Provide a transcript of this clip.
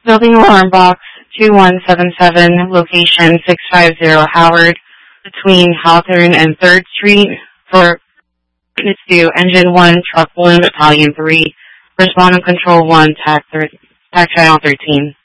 Building alarm box 2177, location 650 Howard, between Hawthorne and 3rd Street, for witness to Engine 1, Truck 1, Battalion 3, Responding Control 1, TAC Channel 13.